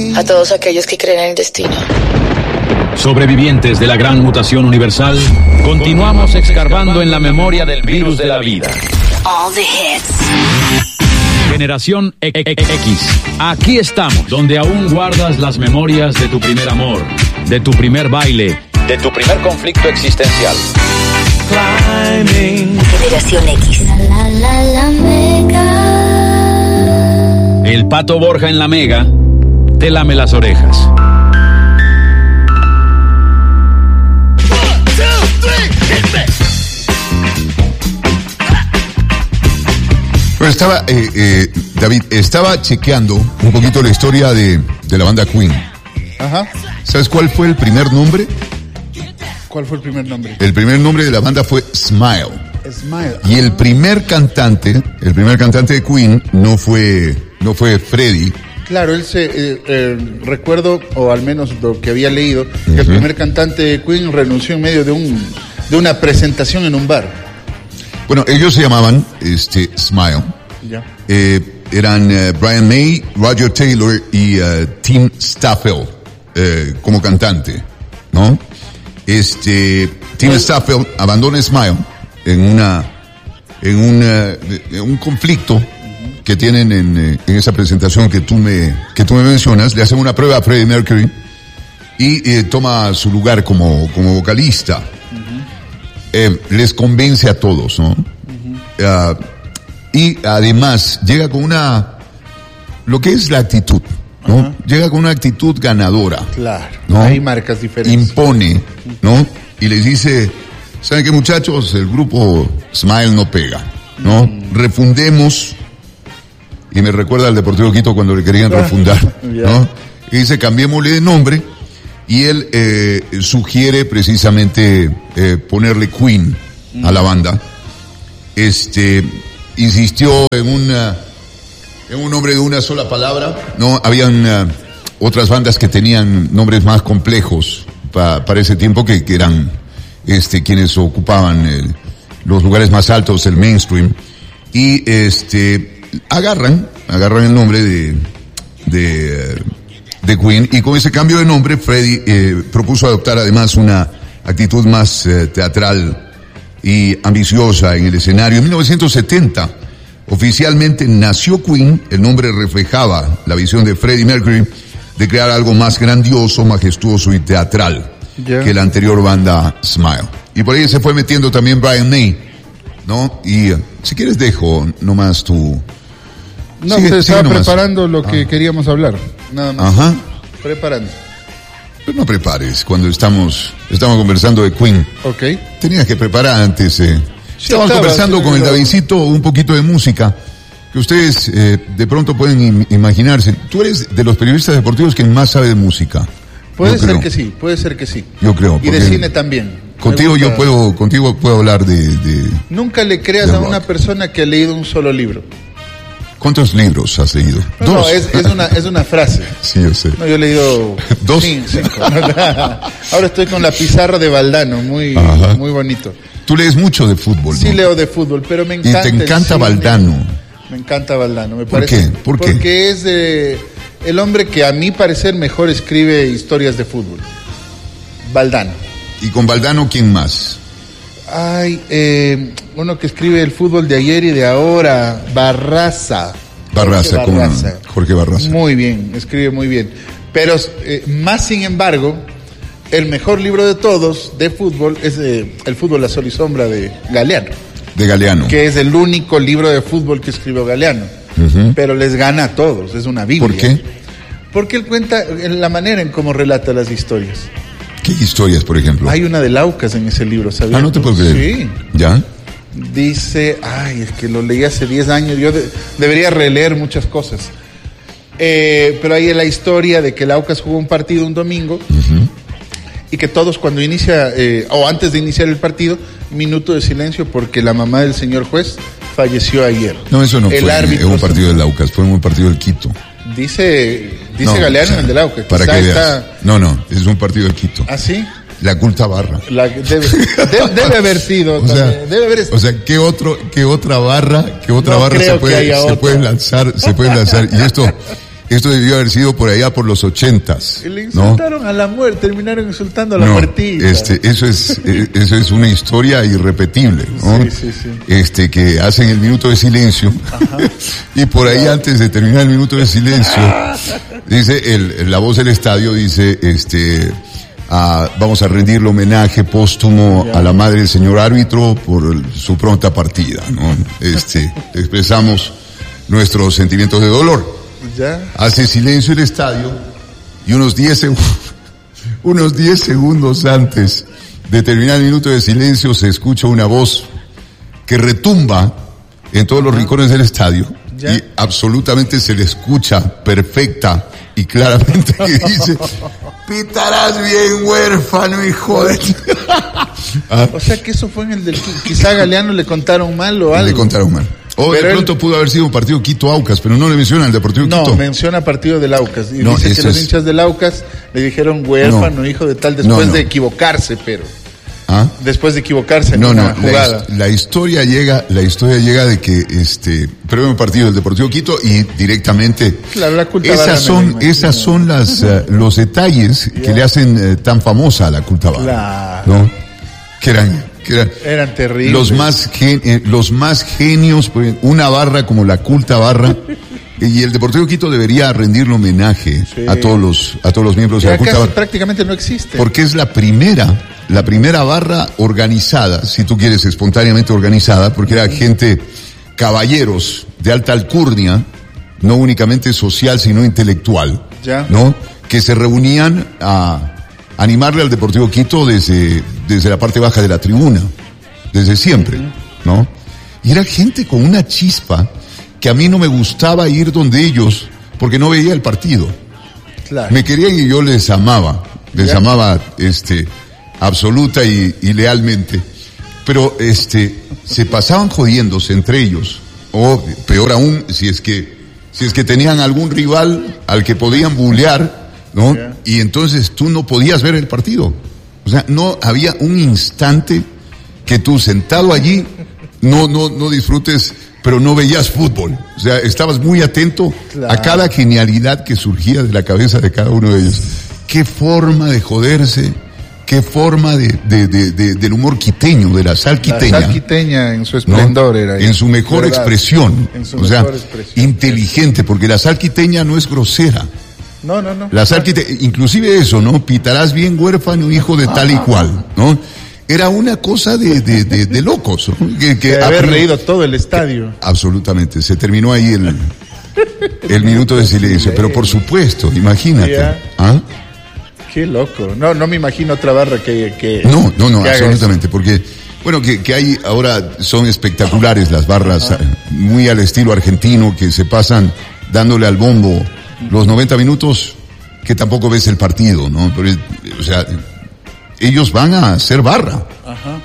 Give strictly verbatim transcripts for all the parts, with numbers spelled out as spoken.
a todos aquellos que creen en el destino. Sobrevivientes de la gran mutación universal, continuamos escarbando en la memoria del virus de la vida. All the hits. Generación X. Aquí estamos, donde aún guardas las memorias de tu primer amor, de tu primer baile, de tu primer conflicto existencial. Generación X. La, la, la, mega. El Pato Borja en la Mega te lame las orejas. Bueno, estaba, eh, eh, David, estaba chequeando un poquito la historia de, de la banda Queen. Ajá. ¿Sabes cuál fue el primer nombre? ¿Cuál fue el primer nombre? El primer nombre de la banda fue Smile. Smile. Y el primer cantante, el primer cantante de Queen no fue, no fue Freddie. Claro, él se, eh, eh, recuerdo, o al menos lo que había leído, que uh-huh. el primer cantante de Queen renunció en medio de un, de una presentación en un bar. Bueno, ellos se llamaban, este, Smile. Ya. Eh, eran uh, Brian May, Roger Taylor y uh, Tim Staffel, eh, como cantante, ¿no? Este, Tim pues, Staffel abandona Smile en una, en una, en un conflicto uh-huh. que tienen en, en esa presentación que tú me, que tú me mencionas. Le hacen una prueba a Freddie Mercury y eh, toma su lugar como, como vocalista. Uh-huh. Eh, les convence a todos, ¿no? Uh-huh. Uh, y además llega con una, lo que es la actitud, ¿no? Uh-huh. Llega con una actitud ganadora. Claro, ¿no? Hay marcas diferentes. Impone, ¿no? Y les dice, ¿saben qué, muchachos? El grupo Smile no pega, ¿no? Uh-huh. Refundemos, y me recuerda al Deportivo Quito cuando le querían refundar, yeah. ¿no? Y dice, cambiémosle de nombre, y él eh, sugiere precisamente eh, ponerle Queen uh-huh. a la banda. Este... Insistió en una, en un nombre de una sola palabra, ¿no? Habían uh, otras bandas que tenían nombres más complejos pa, para ese tiempo que, que eran, este, quienes ocupaban el, los lugares más altos del mainstream. Y, este, agarran, agarran el nombre de, de, de Queen, y con ese cambio de nombre, Freddie, eh, propuso adoptar además una actitud más eh, teatral y ambiciosa en el escenario. En mil novecientos setenta, oficialmente nació Queen. El nombre reflejaba la visión de Freddie Mercury de crear algo más grandioso, majestuoso y teatral yeah. que la anterior banda Smile. Y por ahí se fue metiendo también Brian May, ¿no? Y uh, si quieres dejo nomás tu... No, sigue, te estaba preparando lo que ah. queríamos hablar, nada más. Ajá. Preparando. Pero no prepares cuando estamos estamos conversando de Queen. Ok. Tenías que preparar antes. Eh. Sí, Estamos estaba, conversando sí, con el lo... Davidcito un poquito de música que ustedes eh, de pronto pueden im- imaginarse. Tú eres de los periodistas deportivos que más sabe de música. Puede yo ser creo. que sí, puede ser que sí. Yo creo. Y de cine también. Contigo yo puedo contigo puedo hablar de... de Nunca le creas a rock. Una persona que ha leído un solo libro. ¿Cuántos libros has leído? No, Dos. No, es, es, una, es una frase. Sí, yo sé. No, yo he leído... ¿Dos? Cinco, cinco. Ahora estoy con la pizarra de Valdano, muy, muy bonito. Tú lees mucho de fútbol, Sí, ¿no? leo de fútbol, pero me encanta... Y te encanta el Valdano. Me encanta Valdano, me ¿Por parece. qué? ¿Por Porque qué? es eh, el hombre que a mi parecer mejor escribe historias de fútbol. Valdano. ¿Y con Valdano quién más? Ay, eh, uno que escribe el fútbol de ayer y de ahora, Barraza. Barraza, Jorge Barraza. Con Jorge Barraza. Muy bien, escribe muy bien. Pero eh, más sin embargo, el mejor libro de todos de fútbol es eh, El fútbol, la sol y sombra de Galeano. De Galeano. Que es el único libro de fútbol que escribió Galeano. Uh-huh. Pero les gana a todos, es una Biblia. ¿Por qué? Porque él cuenta la manera en cómo relata las historias. ¿Qué historias, por ejemplo? Hay una de Laucas en ese libro, ¿sabías? Ah, no te puedo creer. Sí. ¿Ya? Dice, ay, es que lo leí hace diez años, yo de, debería releer muchas cosas. Eh, pero ahí es la historia de que Laucas jugó un partido un domingo uh-huh. y que todos cuando inicia, eh, o antes de iniciar el partido, minuto de silencio porque la mamá del señor juez falleció ayer. No, eso no el fue árbitro en un partido de Laucas, fue en un partido del Quito. Dice, dice no, Galeano, o sea, en el de Laucas. Para que está... veas. No, no, es un partido del Quito. ¿Ah, sí? La culta barra. La, debe, debe, debe haber sido. O sea, debe haber... o sea, ¿qué otro, qué otra barra, qué otra no barra se puede, se otra. puede lanzar, se puede lanzar? Y esto, Esto debió haber sido por allá por los ochentas. Y le ¿no? insultaron a la muerte, terminaron insultando a la no, muertita. Este, eso es, eh, eso es una historia irrepetible, ¿no? Sí, sí, sí. Este, que hacen el minuto de silencio. Y por ahí antes de terminar el minuto de silencio, dice el, la voz del estadio dice, este, ah, vamos a rendirle homenaje póstumo Ya. a la madre del señor árbitro por el- su pronta partida, ¿no? Este, expresamos nuestros sentimientos de dolor. Ya. Hace silencio el estadio y unos diez segundos, unos diez segundos antes de terminar el minuto de silencio se escucha una voz que retumba en todos los rincones del estadio Ya. y absolutamente se le escucha perfecta y claramente que dice, pitarás bien huérfano, hijo de... Ah, O sea que eso fue en el del... Quizá a Galeano le contaron mal o algo. le contaron mal. O Pero de él- pronto pudo haber sido un partido Quito-Aucas, pero no le mencionan el Deportivo No, Quito. menciona partido del Aucas. Y No, dice que eso los es- hinchas del Aucas le dijeron huérfano, No. hijo de tal, después No, no. de equivocarse, pero. ¿Ah? Después de equivocarse en No, una no, la, jugada. his- la historia llega, la historia llega de que este, primer partido del Deportivo Quito y directamente Claro, la culta vara esas me son, la imagino. esas son las, eh, los detalles que le hacen eh, tan famosa a la culta vara, Claro. ¿no? Que eran, que eran Eran terribles. los más, gen- eh, los más genios, pues, una barra como la culta barra. Y el Deportivo Quito debería rendirle homenaje Sí. a todos los, a todos los miembros de Ya la culta casi barra. prácticamente no existe. Porque es la primera, la primera barra organizada, si tú quieres, espontáneamente organizada, porque era gente, caballeros de alta alcurnia, no únicamente social, sino intelectual, Ya. ¿no? Que se reunían a animarle al Deportivo Quito desde, desde la parte baja de la tribuna, desde siempre, ¿no? Y era gente con una chispa que a mí no me gustaba ir donde ellos, porque no veía el partido. Claro. Me querían y yo les amaba, les Ya. amaba, este, absoluta y, y lealmente. Pero, este, se pasaban jodiéndose entre ellos, o peor aún, si es que, si es que tenían algún rival al que podían bulear, ¿no? Ya. Y entonces tú no podías ver el partido. O sea, no había un instante que tú sentado allí no, no, no disfrutes, pero no veías fútbol. O sea, estabas muy atento Claro. a cada genialidad que surgía de la cabeza de cada uno de ellos. Qué forma de joderse, qué forma de, de, de, de- del humor quiteño, de la sal La quiteña. sal quiteña en su ¿no? esplendor era. En su mejor ¿verdad? expresión. En su o sea, mejor expresión. inteligente, porque la sal quiteña no es grosera. No, no, no. La sal quiteña, inclusive eso, ¿no? Pitarás bien huérfano, hijo de tal y cual, ¿no? Era una cosa de, de, de, de locos, ¿no? Que, que De a haber priori- reído todo el estadio. Absolutamente, se terminó ahí el, el minuto de silencio, pero por supuesto, imagínate. Ya. ¿Ah? Qué loco. No, no me imagino otra barra que. que No, no, no, que haga absolutamente, porque, bueno, que, que hay ahora, son espectaculares las barras, muy al estilo argentino, que se pasan dándole al bombo los noventa minutos, que tampoco ves el partido, ¿no? Pero, o sea, ellos van a hacer barra. Ajá.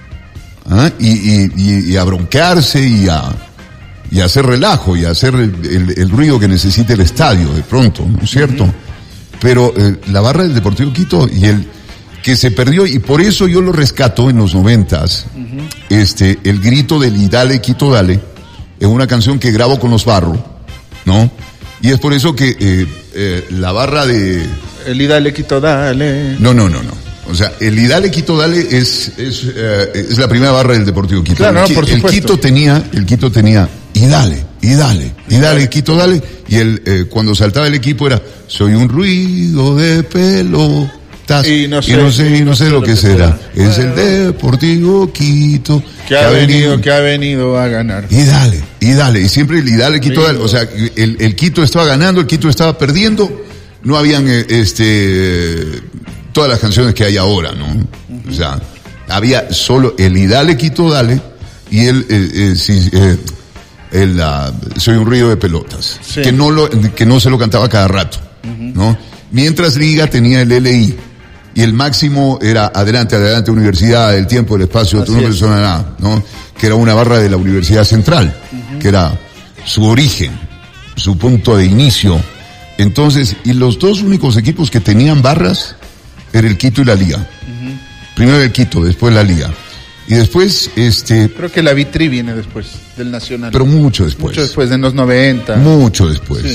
¿Ah? Y, y, y, y a bronquearse y a, y a hacer relajo y a hacer el, el- el ruido que necesite el estadio de pronto, ¿no es cierto? Pero eh, la barra del Deportivo Quito y el que se perdió, y por eso yo lo rescato en los noventas, este, el grito del y dale Quito dale, es una canción que grabo con los Barro, ¿no? Y es por eso que eh, eh, la barra de... El y dale, Quito, dale. No, no, no, no. O sea, el Idale Quito Dale es, es, eh, es la primera barra del Deportivo Quito. Claro, el, no, Qui- por el supuesto. Quito tenía, el Quito tenía, y dale, y dale, y dale, Quito Dale. Y el, eh, cuando saltaba el equipo era, soy un ruido de pelotas. Y no sé, y no sé, y no sé lo que será. Es el Deportivo Quito. Que ha venido, que ha venido a ganar. Y dale, y dale, y siempre el y dale, Quito, dale. O sea, el, el Quito estaba ganando, el Quito estaba perdiendo, no habían, eh, este, todas las canciones que hay ahora, ¿no? O sea, había solo el y dale, Quito, dale, y el, eh, eh, sí, eh, el, ah, soy un ruido de pelotas, Sí. que no lo, que no se lo cantaba cada rato, ¿no? Mientras Liga tenía el L I. Y el máximo era adelante, adelante, universidad, el tiempo, el espacio, tu Así nombre es. suena nada, ¿no? Que era una barra de la Universidad Central, que era su origen, su punto de inicio. Entonces, y los dos únicos equipos que tenían barras era el Quito y la Liga. Primero el Quito, después la Liga. Y después, este, Creo que la Vitri viene después del Nacional. pero mucho después. Mucho después, de los noventa. Mucho después. Sí.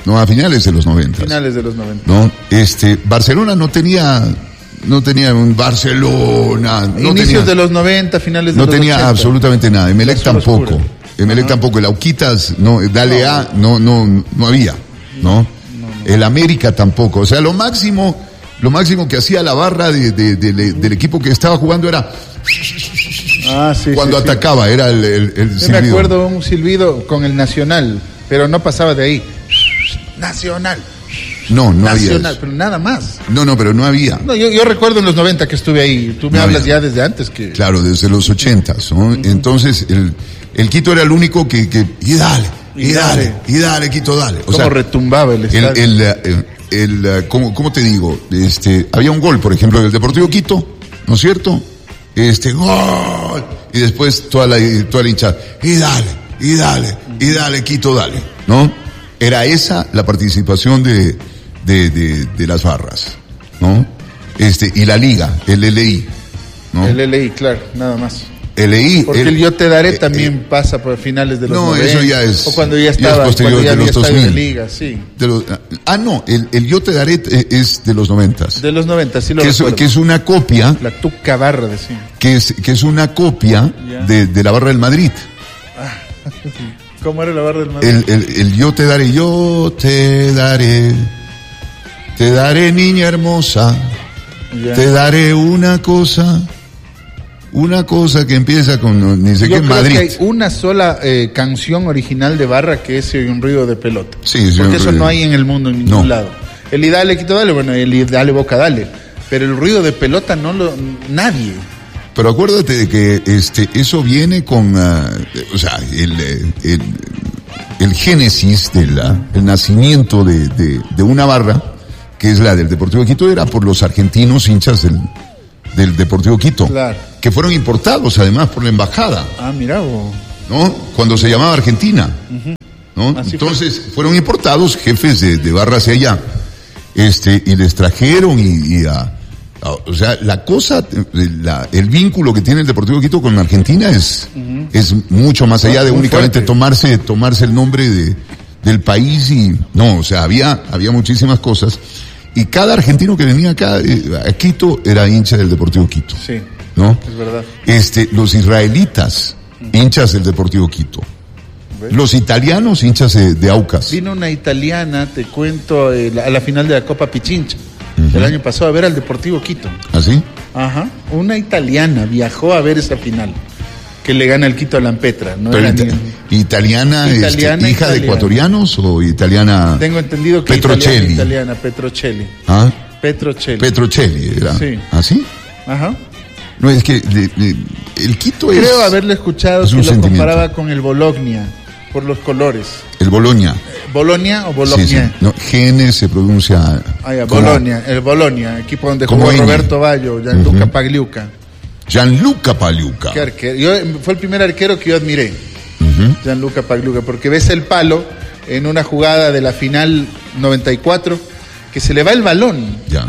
No, a finales de los noventa. Finales de los noventa. No, este, Barcelona no tenía, no tenía un Barcelona. No Inicios tenía, de los noventa, finales de no los tenía ochenta. absolutamente nada. Emelec Azul tampoco. oscuro. Emelec tampoco. El Auquitas, no, Dale A, no, no, no había, ¿no? El América tampoco. O sea, lo máximo, lo máximo que hacía la barra de, de, de, de, del equipo que estaba jugando era Ah, sí, cuando sí, sí. atacaba, era el, el, el Yo me silbido. acuerdo un silbido con el Nacional, pero no pasaba de ahí. Nacional. No, no había Nacional, eso. pero nada más. No, no, pero no había. No, yo, yo recuerdo en los noventa que estuve ahí. Tú me No hablas había. ya desde antes que... Claro, desde los ochentas, ¿no? Entonces, el, el Quito era el único que, que, y dale, y, Y dale, dale. y dale, Quito, dale. O Cómo sea, retumbaba el el, estadio. el, el, el, eh, ¿cómo, cómo te digo? Este, había un gol, por ejemplo, del Deportivo Quito, ¿no es cierto? Este, gol, y después toda la, toda la hinchada, y dale, y dale, y dale, Quito, dale, ¿no? Era esa la participación de, de, de, de las barras, ¿no? Este, y la liga, el L I, ¿no? El L I, claro, nada más. L I. Porque el, Yo Te Daré también pasa por finales de los no, noventa. eso ya es- O cuando ya ya es estaba, posterior cuando ya de había los estadio de dos mil. liga, sí. De los, ah, no, el, el Yo Te Daré eh, es de los noventas. De los noventa, sí lo Que es, recuerdo. que es una copia, La Tuca Barra, decía. que es, que es una copia Ya. de, de la barra del Madrid. ¿Cómo era la Barra del Madrid? El, el, el Yo Te Daré, yo te daré, te daré niña hermosa, Ya. te daré una cosa, una cosa que empieza con no, ni sé Yo qué creo Madrid. que hay una sola eh, canción original de Barra que es eh, un ruido de pelota. Sí, sí, Porque un eso ruido. no hay en el mundo en ningún No. lado. El y dale, Quito, dale, bueno, el y dale, Boca, dale. Pero el ruido de pelota no lo... Nadie. Pero acuérdate de que este eso viene con, ah, o sea, el, eh, el, el génesis de la, el nacimiento de, de, de una barra, que es la del Deportivo Quito, era por los argentinos hinchas del, del Deportivo Quito, Claro. que fueron importados además por la embajada, Ah, mira, vos. ¿no? Cuando se llamaba Argentina, ¿no? Así Entonces fueron importados jefes de, de barras de allá, este, y les trajeron y, y a, a- o sea, la cosa, la- el vínculo que tiene el Deportivo Quito con Argentina es, es mucho más allá de Muy únicamente fuerte. tomarse, tomarse el nombre de, del país y, no, o sea, había, había muchísimas cosas. Y cada argentino que venía acá, eh, a Quito, era hincha del Deportivo Quito, Sí, ¿no? es verdad. Este, los israelitas, hinchas del Deportivo Quito. Los italianos, hinchas de, de Aucas. Vino una italiana, te cuento, eh, la- a la final de la Copa Pichincha. El año pasado a ver al Deportivo Quito. ¿Así? Ajá. Una italiana viajó a ver esa final. Que le gana el Quito a Lampetra. No Pero era ita- ni- italiana, este, Italiana, hija de italiana. ecuatorianos o italiana. Tengo entendido que Petrocelli. italiana, italiana, Petrocelli. ¿Ah? Petrocelli. Petrocelli era. Sí. ¿Así? Ajá. No, es que de- de- el Quito es. Creo haberle escuchado es que un lo sentimiento. comparaba con el Bologna por los colores. El Bologna. ¿Bolonia o Bologna? Sí, sí. No, G N se pronuncia. Ah, ya, como Bologna, el Bologna, equipo donde Como jugó ñ. Roberto Baggio, Gianluca Ujú. Pagliuca. Gianluca Pagliuca. Qué arquero. Yo, fue el primer arquero que yo admiré, Ujú. Gianluca Pagliuca, porque ves el palo en una jugada de la final noventa y cuatro, que se le va el balón, Ya.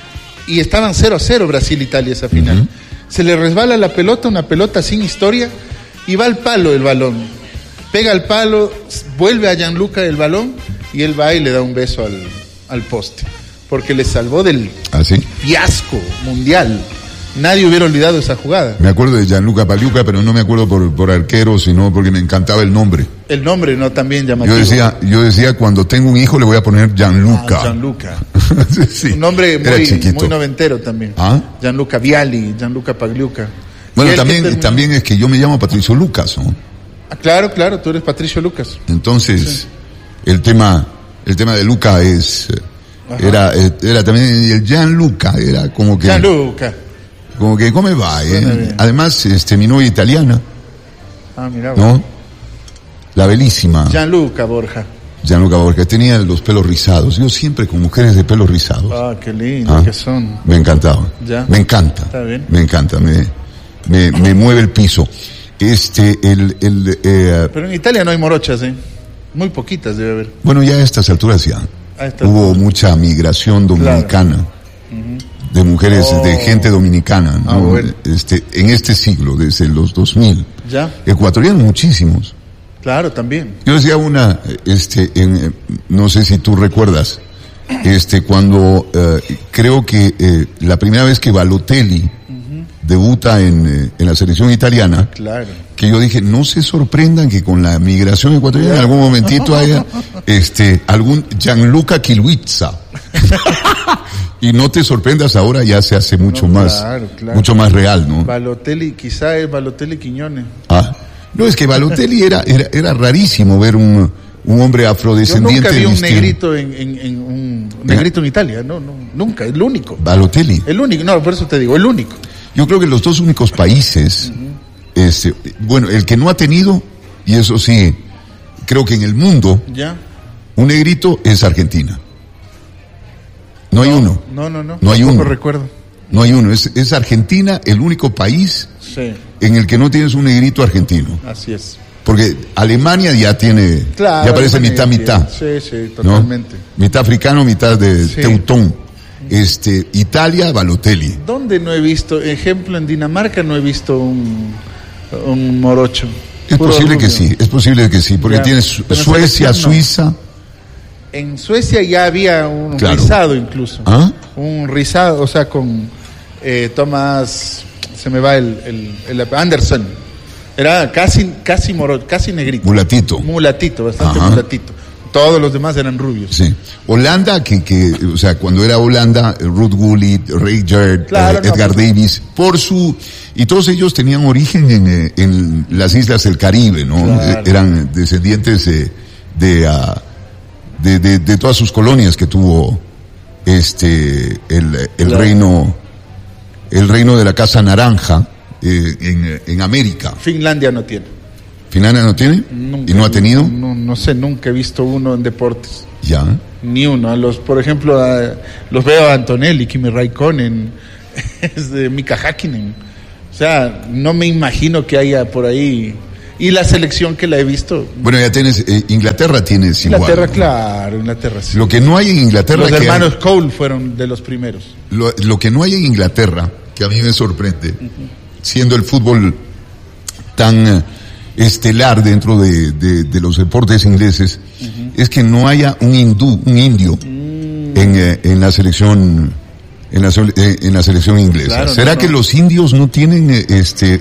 y estaban cero a cero Brasil-Italia esa final. Ujú. Se le resbala la pelota, una pelota sin historia, y va al palo el balón. Pega al palo, s- vuelve a Gianluca el balón, y él va y le da un beso al, al poste, porque le salvó del ¿Así? fiasco mundial. Nadie hubiera olvidado esa jugada. Me acuerdo de Gianluca Pagliuca, pero no me acuerdo por, por arquero, sino porque me encantaba el nombre. El nombre no también llamativo. Yo decía, yo decía, cuando tengo un hijo le voy a poner Gianluca. Ah, Gianluca. Sí, Un nombre era muy, chiquito. muy noventero también. ¿Ah? Gianluca Vialli, Gianluca Pagliuca. Bueno, Y él que también, terminó- también es que yo me llamo Patricio Lucas, ¿no? Ah, claro, claro, tú eres Patricio Lucas. Entonces, el tema, el tema de Luca es, eh, Ajá. era, eh, era también el Gianluca, era como que, Gianluca. como que, ¿cómo va? eh? Suena bien. Además, este, mi novia italiana, Ah, mira. ¿no? La belísima Gianluca Borja. Gianluca Borja, tenía los pelos rizados. Yo siempre con mujeres de pelos rizados. Ah, qué lindo Ah. que son. Me encantaba. Ya. Me encanta. Está bien. Me encanta. Me, me, me mueve el piso. Este, el, el, eh, Pero en Italia no hay morochas, ¿eh? Muy poquitas debe haber. bueno, ya a estas alturas ya. A estas Hubo alturas. mucha migración dominicana. De mujeres, Oh. de gente dominicana, Ah, ¿no? bueno. Este, en este siglo, desde los dos mil. ¿Ya? Ecuatorianos muchísimos. Claro, también. Yo decía una, este, en, no sé si tú recuerdas, este, cuando eh, creo que eh, la primera vez que Balotelli uh-huh. debuta en, eh, en la selección italiana, claro. que yo dije, no se sorprendan que con la migración ecuatoriana en algún momentito haya este, algún Gianluca Chiluizza. Y no te sorprendas, ahora ya se hace mucho no, más, claro, claro. mucho más real, ¿no? Balotelli, quizá es Balotelli Quiñones. Ah, no, es que Balotelli era, era, era rarísimo ver un, un hombre afrodescendiente. Yo nunca vi un distinto. negrito en, en, en un negrito en Italia, no, no, nunca, el único. Balotelli. El único, no, por eso te digo, el único. Yo creo que los dos únicos países, uh-huh. este, bueno, el que no ha tenido, y eso sí, creo que en el mundo, ya, un negrito es Argentina. No, no hay uno. No, no, no. No hay uno. recuerdo. No hay uno. Es, es Argentina el único país sí. en el que no tienes un negrito argentino. Así es. Porque Alemania ya tiene, claro, ya parece Alemania mitad, mitad. Sí, sí, totalmente. ¿No? Mitad africano, mitad de sí. teutón. Este, Italia, Balotelli. ¿Dónde no he visto, ejemplo, en Dinamarca no he visto un, un morocho? Es posible rubio. que sí, es posible que sí, porque ya, tienes Suecia, Suiza. No. En Suecia ya había un claro. rizado incluso. ¿Ah? Un rizado, o sea, con eh, Thomas, se me va el, el, el Anderson. Era casi, casi moro, casi negrito. Mulatito. Mulatito, bastante Ajá. mulatito. Todos los demás eran rubios. Sí. Holanda, que, que, o sea, cuando era Holanda, Ruud Gullit, Ray Gerd, claro, eh, Edgar no, pues, Davis, por su, y todos ellos tenían origen en, en las islas del Caribe, ¿no? Claro. Eran descendientes de, de, uh, de, de, de todas sus colonias que tuvo, este, el, el claro. reino, el reino de la Casa Naranja, eh, en, en América. Finlandia no tiene. ¿Finlandia no tiene? Nunca, ¿Y no ha tenido? No, no sé, nunca he visto uno en deportes. Ya. Ni uno. A los, por ejemplo, a, los veo a Antonelli, Kimi Raikkonen, es de Mika Häkkinen. O sea, no me imagino que haya por ahí. Y la selección que la he visto. Bueno, ya tienes, eh, Inglaterra tienes Inglaterra, igual. Inglaterra, claro, Inglaterra sí. Lo que no hay en Inglaterra. Los que hermanos hay, Cole fueron de los primeros. Lo, lo que no hay en Inglaterra, que a mí me sorprende, uh-huh. siendo el fútbol tan estelar dentro de, de, de los deportes ingleses, uh-huh. es que no haya un hindú, un indio uh-huh. en, eh, en la selección, en la, en la selección inglesa. Claro, ¿Será no, que no. los indios no tienen este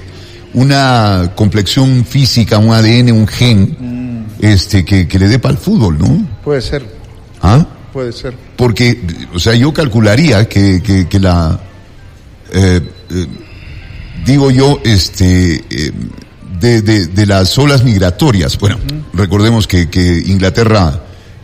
una complexión física, un A D N, un gen, uh-huh. este que, que le dé para el fútbol, ¿no? Puede ser. ¿Ah? Puede ser. Porque, o sea, yo calcularía que, que, que la, eh, eh, digo yo, este, eh, De, de, de las olas migratorias. Bueno, uh-huh. recordemos que, que Inglaterra,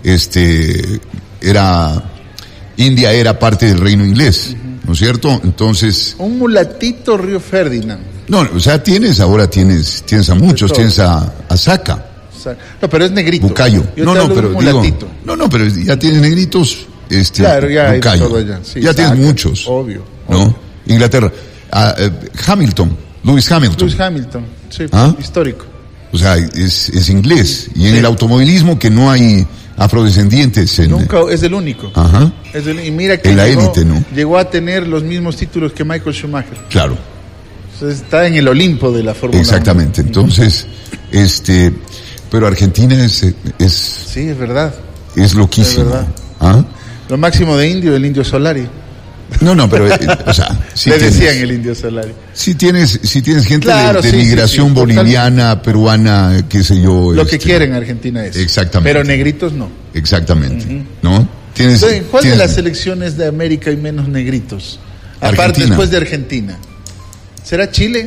este, era, India era parte del reino inglés, uh-huh. ¿no es cierto? Entonces. Un mulatito Río Ferdinand. No, o sea, tienes, ahora tienes, tienes a muchos, tienes a, a Saka. No, pero es negrito. Bucayo. Yo no, no, pero digo, no, no, pero ya tienes negritos, este, claro, ya Bucayo. Todo allá. Sí, ya Saka, tienes muchos. Obvio. ¿No? Obvio. Inglaterra. Ah, eh, Hamilton. Lewis Hamilton. Lewis Hamilton, sí, ¿Ah? histórico. O sea, es, es inglés. Y en sí. el automovilismo que no hay afrodescendientes. En, Nunca, es el único. Ajá. Es el, y mira que en la llegó, élite, ¿no? Llegó a tener los mismos títulos que Michael Schumacher. Claro. Entonces, está en el Olimpo de la Fórmula Exactamente. uno. Entonces, este, pero Argentina es, es. Sí, es verdad. Es loquísimo. Es verdad. ¿Ah? Lo máximo de indio, el indio Solari. No, no, pero, eh, o sea, si le tienes, decían el indio Solari. Si tienes, si tienes gente claro, de, de sí, migración sí, sí, boliviana, totalmente. peruana, qué sé yo. Lo este, que quieren Argentina es. Exactamente. Pero negritos no. Exactamente. Uh-huh. ¿No? Tienes, Entonces, ¿cuál tienes, de las selecciones de América hay menos negritos? Aparte, Argentina. después de Argentina. ¿Será Chile?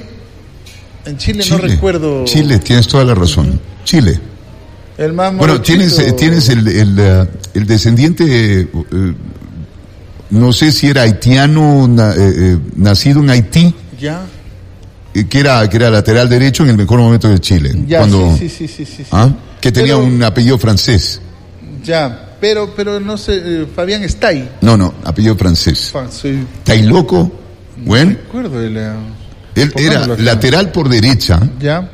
En Chile, Chile no recuerdo. Chile, tienes toda la razón. Uh-huh. Chile. El más bueno, tienes, eh, tienes el, el, uh, el descendiente. Uh, no sé si era haitiano, na, eh, eh, nacido en Haití. Ya. Eh, que era que era lateral derecho en el mejor momento de Chile. Ya, cuando, sí, sí, sí, sí, sí. ¿ah? Que tenía pero, un apellido francés. Ya, pero pero no sé, eh, Fabián está ahí. No, no, apellido francés. Fa, sí. ¿Está loco? No bueno. recuerdo el, uh, él era lateral por derecha. Ya.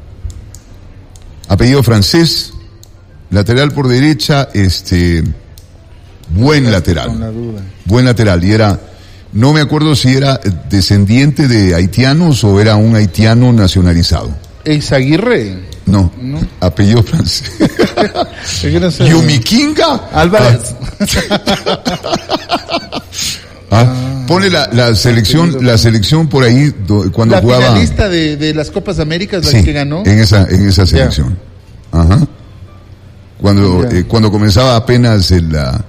Apellido francés, lateral por derecha, este, buen lateral. Con la duda. Buen lateral. Y era, no me acuerdo si era descendiente de haitianos o era un haitiano nacionalizado. Eizaguirre. No, ¿No? apellido francés. No sé. Yumikinga Álvarez. Ah, pone la, la selección, la selección por ahí do, cuando La jugaba. finalista de, de las Copas Américas, la Sí, que ganó. en esa, en esa selección. Ajá. Cuando, Ya. eh, cuando comenzaba apenas el, la,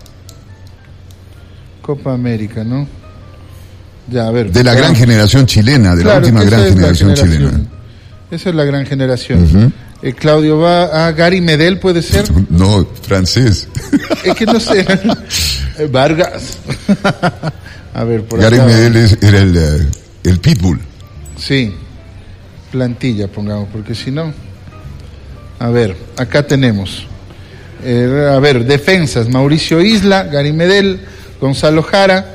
Copa América, ¿no? Ya, a ver. de la ya. gran generación chilena, de Claro la última que esa gran es la generación, generación. chilena. Esa es la gran generación. Ujú. Eh, Claudio va a Gary Medel, ¿puede ser? No, francés. Es que no sé. Eh, Vargas. A ver, por Gary acá. Medel es- era el, eh, el pitbull. Sí. Plantilla, pongamos, porque si no. A ver, acá tenemos. Eh, a ver, defensas: Mauricio Isla, Gary Medel, Gonzalo Jara,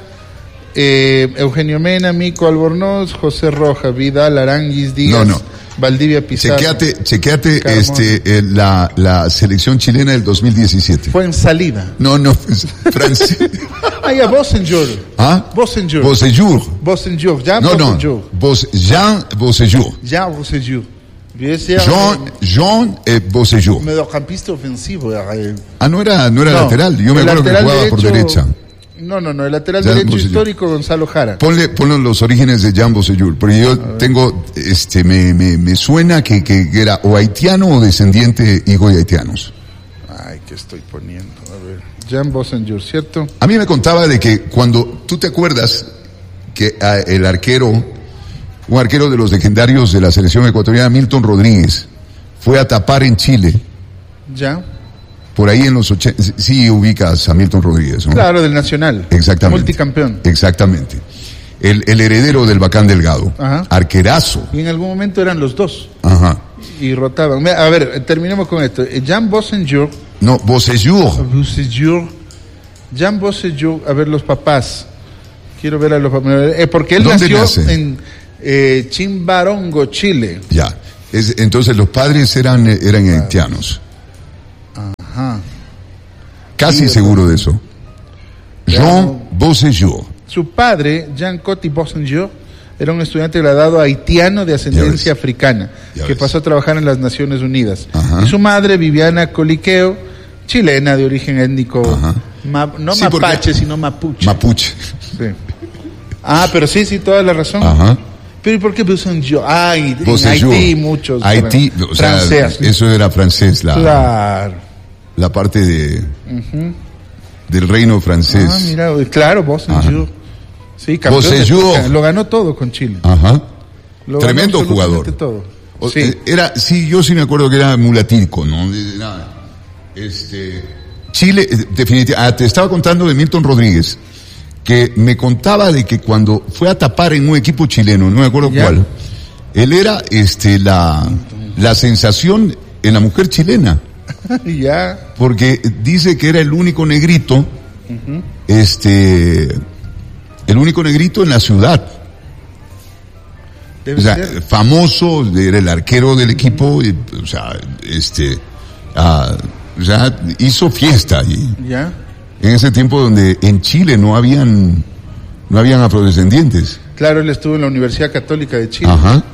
eh, Eugenio Mena, Mico Albornoz, José Rojas, Vidal, Aranguis, Díaz, No, no. Valdivia Pizarro. Chequeate, chequeate Carmona. este, eh, la, la selección chilena del dos mil diecisiete. Fue en salida. No, no, es francés. Ah, ya, Bossenjur. ¿Ah? Bossenjur. Bosellur. Bossenjur. Ya, No, no. Bossenjur. Bos, Jean Bosellur. Ya, Bossenjur. Ese era Jean, Jean eh, Bosellur. un mediocampista ofensivo. eh. Ah, no era, no era No, lateral. Yo me el acuerdo que lateral jugaba por derecho- derecha. No, no, no. El lateral Ya, derecho Bosellur. histórico, Gonzalo Jara. Ponle, ponle los orígenes de Jean Bosellur, porque yo tengo, este, me, me, me suena que, que era o haitiano o descendiente hijo de haitianos. Ay, ¿qué estoy poniendo? A ver. Jan Bossenjur, ¿cierto? A mí me contaba de que cuando, tú te acuerdas que ah, el arquero, un arquero de los legendarios de la selección ecuatoriana, Milton Rodríguez, fue a tapar en Chile, Ya. por ahí en los ochenta, sí ubicas a Milton Rodríguez, ¿no? Claro, del Nacional. Exactamente. Multicampeón. Exactamente. El, el heredero del Bacán Delgado. Ajá. Arquerazo. Y en algún momento eran los dos. Ajá. Y rotaban. Mira, a ver, eh, terminemos con esto. Eh, Jan Bossenjur. No, Bosellur. Bossenjur. Jan Bossenjur. A ver, los papás. Quiero ver a los papás. Eh, porque él ¿Dónde nació nace? en eh, Chimbarongo, Chile. Ya. Es- entonces los padres eran, eh, eran haitianos. Ajá. Casi Sí, seguro de eso. Claro. Jean Bosellur. Su padre, Jean Coty Bossenjur, era un estudiante graduado haitiano de ascendencia Ya ves. africana, Ya que ves. pasó a trabajar en las Naciones Unidas. Ajá. Y su madre, Viviana Coliqueo, chilena de origen étnico, Ajá. ma- no Sí, porque- mapache, sino mapuche. Mapuche. Sí. Ah, pero sí, sí, toda la razón. Ajá. Pero ¿y por qué Bossenjur? Ay, en Bosellur. Haití muchos. Haití, eran o sea, franceses. eso era francés, la, Claro. la parte de, del reino francés. Ah, mira, claro, Bossenjur. Sí, campeón de- Bosellur. lo ganó todo con Chile. Ajá. Lo Tremendo ganó absolutamente jugador. todo. O- Sí. eh, Era, sí, yo sí me acuerdo que era mulatico, ¿no? De- Era, este, Chile, eh, definitivamente, ah, te estaba contando de Milton Rodríguez, que me contaba de que cuando fue a tapar en un equipo chileno, no me acuerdo Ya. cuál, él era, este, la, la sensación en la mujer chilena, Ya. porque dice que era el único negrito, este, el único negrito en la ciudad. Debe O sea, ser. famoso, era el arquero del equipo, y, o sea, este, ah, o sea, hizo fiesta allí. Ya. En ese tiempo donde en Chile no habían, no habían afrodescendientes. Claro, él estuvo en la Universidad Católica de Chile. Ajá.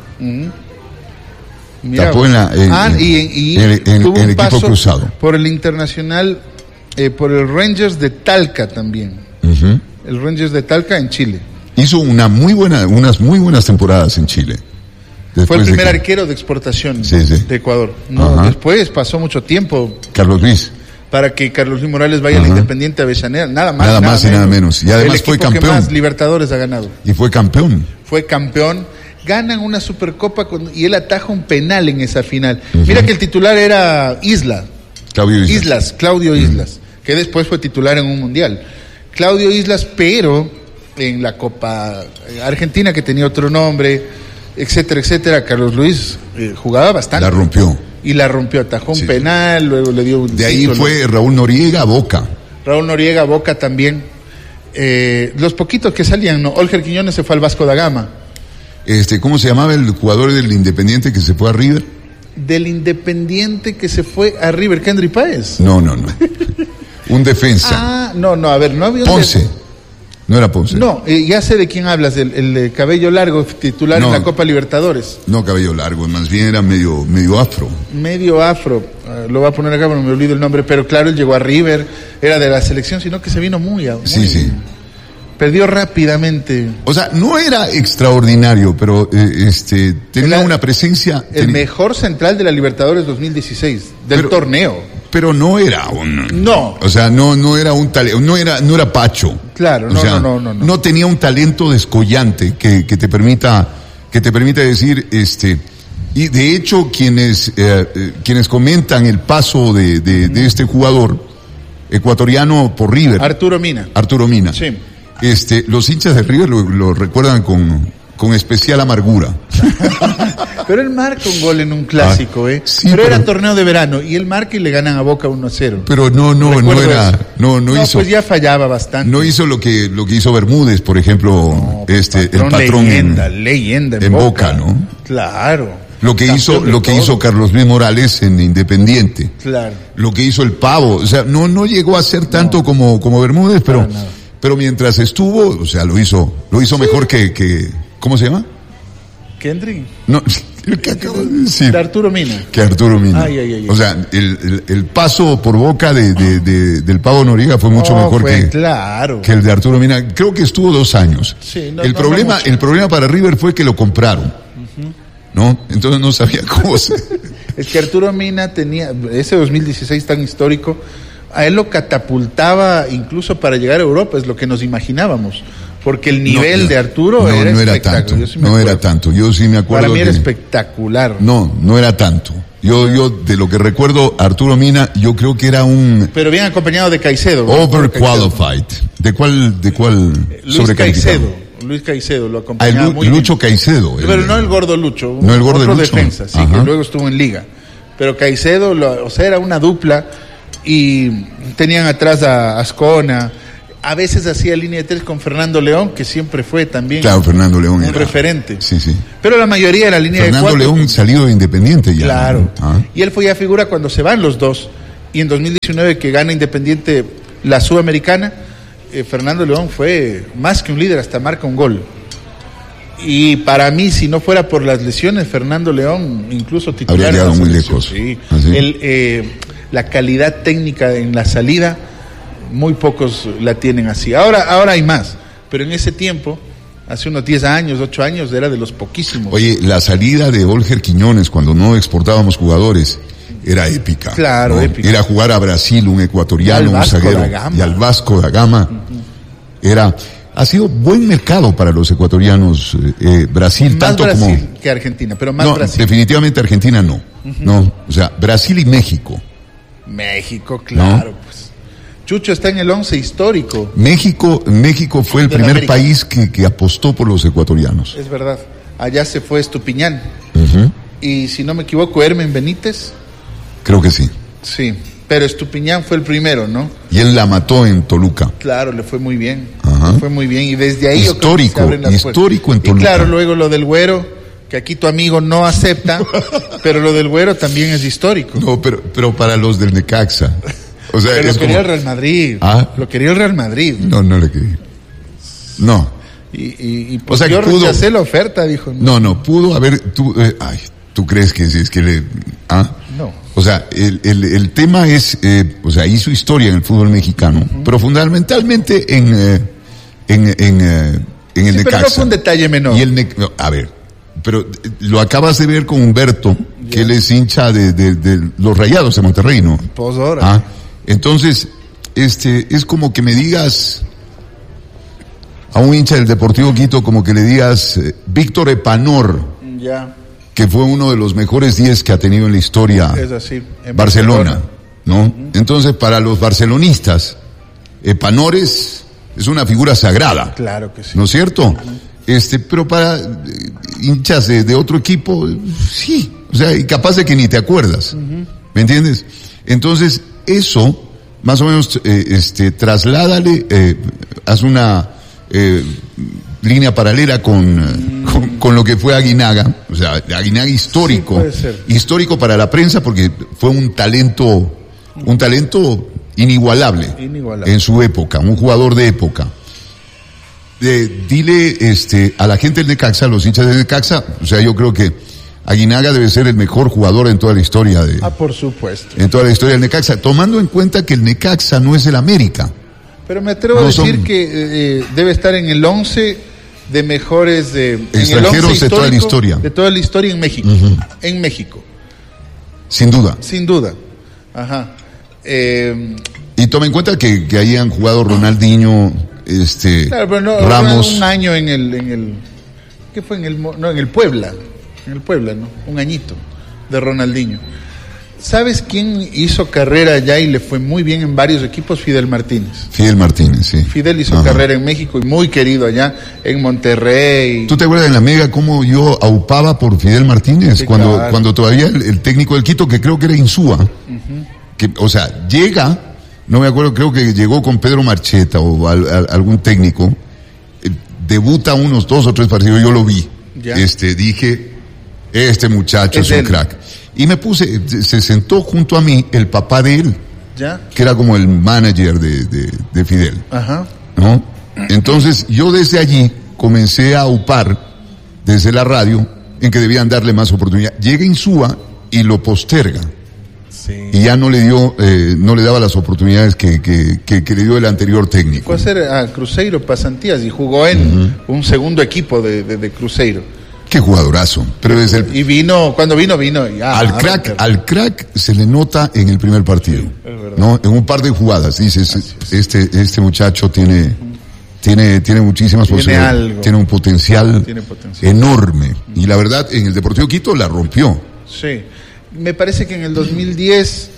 Mira, Tapó en la- en- ah, en- y, y en- en- tuvo en un el equipo paso cruzado. por el Internacional, eh, por el Rangers de Talca también. Ujú. El Rangers de Talca en Chile. Hizo una muy buena, unas muy buenas temporadas en Chile. Fue Después el de primer que- arquero de exportación Sí, sí. de Ecuador. No, Ajá. después pasó mucho tiempo Carlos Luis. para que Carlos Luis Morales vaya a la Ajá. Independiente Avellaneda. Nada más. Nada más y nada menos. Y además el fue equipo que campeón. más Libertadores ha ganado. Y fue campeón. Fue campeón, ganan una Supercopa con- y él ataja un penal en esa final. Mira que el titular era Isla, Claudio Islas. Islas, Claudio Islas, que después fue titular en un mundial. Claudio Islas, pero en la Copa Argentina, que tenía otro nombre, etcétera, etcétera, Carlos Luis eh, jugaba bastante. La rompió. Y la rompió, atajó un Sí. penal, luego le dio un De ahí título. fue Raúl Noriega a Boca. Raúl Noriega, Boca también. Eh, los poquitos que salían, no. Olger Quiñones se fue al Vasco da Gama. Este, ¿cómo se llamaba el jugador del Independiente que se fue a River? Del Independiente que se fue a River, Kendry Páez. No, no, no. Un defensa. Ah, no, no, a ver, no había un Ponce. de- No era Ponce. No, eh, ya sé de quién hablas, el, el de cabello largo, titular No. en la Copa Libertadores. No cabello largo, más bien era medio, medio afro. Medio afro, uh, lo voy a poner acá, pero me olvido el nombre, pero claro, él llegó a River, era de la selección, sino que se vino muy... muy Sí, sí. Perdió rápidamente. O sea, no era extraordinario, pero eh, este tenía Era una presencia... El ten- mejor central de la Libertadores dos mil dieciséis, del Pero- torneo. Pero no era un... No. O sea, no, no era un talento, no era, no era Pacho. Claro, O no, sea, no, no, no, no. no tenía un talento descollante que, que te permita, que te permita decir, este, y de hecho quienes, eh, eh, quienes comentan el paso de, de, de este jugador ecuatoriano por River, Arturo Mina. Arturo Mina. Sí. Este, los hinchas de River lo, lo recuerdan con, con especial amargura. Pero él marca un gol en un clásico, Ah, ¿eh? sí, pero, era pero- torneo de verano y él marca y le ganan a Boca uno a cero. Pero no, no, no Recuerdo era, eso. no, no, hizo. pues ya fallaba bastante. No hizo lo que lo que hizo Bermúdez, por ejemplo, este el patrón leyenda, en, leyenda en, en Boca, ¿no? Claro. lo que hizo Campeón de lo que todo. hizo Carlos Luis Morales en Independiente, Claro. lo que hizo el Pavo, o sea, no no llegó a ser tanto como como Bermúdez, pero Para nada. pero mientras estuvo, o sea, lo hizo lo hizo mejor que que ¿cómo se llama? Kendrick. No, el que acabo de decir. De Arturo Mina. Que Arturo Mina. Ay, ay, ay, ay. O sea, el, el, el paso por Boca de, de, de- del Pavo Noriega fue mucho Oh, mejor fue, que claro. que el de Arturo Mina. Creo que estuvo dos años. Sí, no, el no, problema, no mucho. el problema para River fue que lo compraron, ¿no? Entonces no sabía cómo se. Es que Arturo Mina tenía, ese dos mil dieciséis tan histórico, a él lo catapultaba incluso para llegar a Europa, es lo que nos imaginábamos. Porque el nivel No, no, de Arturo no, era no era espectacular. tanto, Yo sí me no acuerdo. era tanto. Yo sí me acuerdo. Para mí era que- espectacular. No, no era tanto. Yo, yo de lo que recuerdo, Arturo Mina, yo creo que era un Pero bien acompañado de Caicedo. ¿no? overqualified. ¿De cuál, de cuál Luis sobrecalificado? Caicedo. Luis Caicedo lo Ah, el acompañaba Lu- muy Lucho bien. Caicedo. el- Pero no el gordo Lucho. No el gordo otro Lucho. defensa, sí, Ajá. que luego estuvo en Liga. Pero Caicedo, lo- o sea, era una dupla y tenían atrás a Ascona. A veces hacía línea de tres con Fernando León, que siempre fue también Claro, Fernando León. un era- referente. Sí, sí. Pero la mayoría era línea Fernando de cuatro. León salido de Independiente ya. Claro. ¿no? Ah. Y él fue ya figura cuando se van los dos. Y en dos mil diecinueve que gana Independiente la Sudamericana, eh, Fernando León fue más que un líder, hasta marca un gol. Y para mí, si no fuera por las lesiones, Fernando León, incluso titular. Habría en la llegado muy selección, lejos. Sí. ¿Ah, sí? Él, eh, la calidad técnica en la salida, muy pocos la tienen así. Ahora, ahora hay más. Pero en ese tiempo, hace unos diez años, ocho años, era de los poquísimos. Oye, la salida de Olger Quiñones cuando no exportábamos jugadores era épica. Claro, ¿no? épica. Era jugar a Brasil, un ecuatoriano, Y al un Vasco zaguero. da Gama. Y al Vasco da Gama. Era, ha sido buen mercado para los ecuatorianos, eh, eh, Brasil, Más tanto Brasil como. que Argentina, pero más No, Brasil. definitivamente Argentina no. No, o sea, Brasil y México. México, claro, pues. Chucho está en el once histórico, México, México fue el De primer América. país que, que apostó por los ecuatorianos. es verdad. Allá se fue Estupiñán. Ujú. Y si no me equivoco, Hermen Benítez. Creo que sí. Sí, pero Estupiñán fue el primero, ¿no? Y él la mató en Toluca. Claro, le fue muy bien. Ajá. Le fue muy bien. Y desde ahí yo creo que Histórico, se abren las histórico puertas. en Toluca. Y claro, luego lo del Güero, que aquí tu amigo no acepta, pero lo del Güero también es histórico. No, pero, pero para los del Necaxa. O sea, Pero es lo quería como- el Real Madrid. Ah. Lo quería el Real Madrid. No, no le quería. No, Y, y, y O pues sea, que yo pudo- rechacé la oferta, dijo. no, no, pudo haber, tú, eh, ay, ¿tú crees que si es que le, ah? No. O sea, el, el, el tema es, eh, o sea, hizo historia en el fútbol mexicano, pero fundamentalmente en, eh, en, en, eh, en el Sí, pero Necaxa. no fue un detalle menor. Y el Ne- no, a ver, pero eh, lo acabas de ver con Humberto, que él es hincha de, de, de los Rayados de Monterrey, ¿no? Pues ahora. Ah, entonces, este, es como que me digas a un hincha del Deportivo Quito, como que le digas eh, Víctor Epanor, Ya, que fue uno de los mejores diez que ha tenido en la historia es así. En Barcelona, ¿no? Entonces, para los barcelonistas, Epanor es, es una figura sagrada, Claro que sí. ¿no es cierto? Este, pero para eh, hinchas de, de otro equipo, eh, sí, o sea, y capaz de que ni te acuerdas, ¿me entiendes? Entonces, eso, más o menos, eh, este, trasládale, eh, haz una eh, línea paralela con, eh, con, con lo que fue Aguinaga, o sea, Aguinaga histórico, Sí, puede ser. histórico para la prensa porque fue un talento, un talento inigualable, Inigualable. en su época, un jugador de época. eh, dile este, a la gente del Necaxa, a los hinchas del Necaxa, o sea, yo creo que Aguinaga debe ser el mejor jugador en toda la historia de... Ah, por supuesto. En toda la historia del Necaxa, tomando en cuenta que el Necaxa no es el América. Pero me atrevo no a decir son... que eh, debe estar en el once de mejores de... extranjeros de toda la historia. De toda la historia en México. Uh-huh. En México. Sin duda. Sin duda. Ajá. Eh... Y toma en cuenta que, que ahí han jugado Ronaldinho, este, claro, pero no, Ramos. Un año en el, en el... ¿Qué fue? En el, no, en el Puebla. En el Puebla, ¿no? Un añito de Ronaldinho. ¿Sabes quién hizo carrera allá y le fue muy bien en varios equipos? Fidel Martínez. Fidel Martínez, sí. Fidel hizo Ajá. carrera en México y muy querido allá, en Monterrey. ¿Tú te acuerdas en la Mega cómo yo aupaba por Fidel Martínez? Sí, cuando, claro. cuando todavía el, el técnico del Quito, que creo que era Insúa, uh-huh. que, o sea, llega, no me acuerdo, creo que llegó con Pedro Marcheta o al, al, algún técnico, eh, debuta unos dos o tres partidos, yo lo vi. ¿Ya? Este, dije, este muchacho es, es un él. crack. Y me puse, se sentó junto a mí el papá de él, ¿ya? Que era como el manager de, de, de Fidel. Ajá. ¿No? Entonces yo desde allí comencé a upar desde la radio en que debían darle más oportunidad. Llega Insúa y lo posterga. Sí. Y ya no le dio, eh, no le daba las oportunidades que, que, que, que le dio el anterior técnico. Fue a hacer a Cruzeiro Pasantías y jugó en uh-huh. un segundo equipo de, de, de Cruzeiro. Qué jugadorazo. Pero desde el... Y vino, cuando vino, vino. Ya, al crack, ver. al crack se le nota en el primer partido. Sí, ¿no? En un par de jugadas. Dices, es. este, este muchacho tiene, uh-huh. tiene, tiene muchísimas tiene posibilidades. Algo. Tiene un potencial, tiene potencial enorme. Uh-huh. Y la verdad, en el Deportivo Quito la rompió. Sí. Me parece que en el dos mil diez,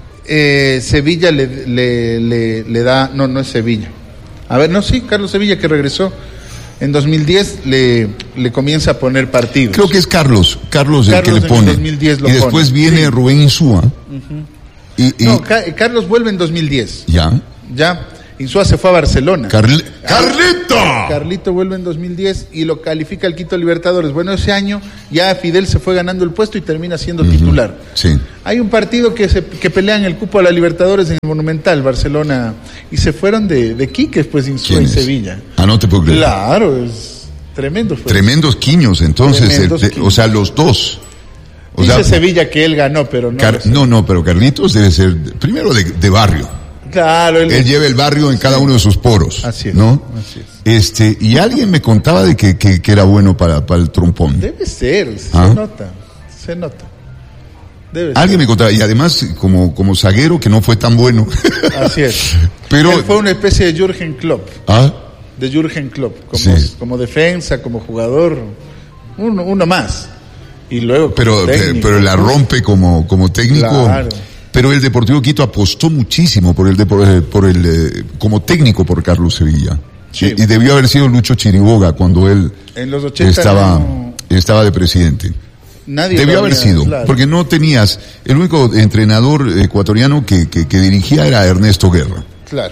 eh, Sevilla le, le, le, le da, no, no es Sevilla. A ver, no, sí, Carlos Sevilla que regresó. En dos mil diez le, le comienza a poner partidos. Creo que es Carlos, Carlos, Carlos el que le pone. En dos mil diez lo y después pone. viene sí. Rubén Insúa. Uh-huh. y, y... No, Ca- Carlos vuelve en dos mil diez. Ya. Ya. Insúa se fue a Barcelona. Carli- ¡Carlito! Carlito vuelve en dos mil diez y lo califica el Quito Libertadores. Bueno, ese año ya Fidel se fue ganando el puesto y termina siendo uh-huh. titular. Sí. Hay un partido que se que pelean el cupo a la Libertadores en el Monumental, Barcelona, y se fueron de, de Quiques, pues, Insúa y Sevilla. Ah, no te puedo creer. Claro, es tremendo. Pues. Tremendos quiños, entonces, Tremendos el, quiños. O sea, los dos. O Dice sea, Sevilla que él ganó, pero no. Car- no, no, pero Carlitos debe ser, primero, de, de barrio. Claro, él, él lleva el barrio en sí. cada uno de sus poros. Así es. ¿No? Así es. Este, y alguien me contaba de que, que, que era bueno para, para el trompón. Debe ser, se ¿Ah? nota, se nota. Debe alguien ser. me contaba, y además como, como zaguero que no fue tan bueno. Así es. Pero él fue una especie de Jürgen Klopp. ¿Ah? De Jürgen Klopp, como, sí. como defensa, como jugador, uno, uno más. Y luego pero, técnico, pero la rompe como, como técnico. Claro. Pero el Deportivo Quito apostó muchísimo por el, de, por, por el eh, como técnico por Carlos Sevilla. Sí. Y, y debió haber sido Lucho Chiriboga cuando él en los ochenta estaba, no... estaba de presidente. Nadie debió había, haber sido, claro. Porque no tenías, el único entrenador ecuatoriano que, que, que dirigía era Ernesto Guerra. Claro.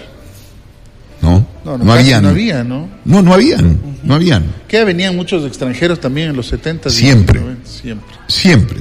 ¿No? No, no, no habían. No había, ¿no? No, no habían, uh-huh. no habían. Que venían muchos extranjeros también en los setenta. Siempre. Siempre. Siempre.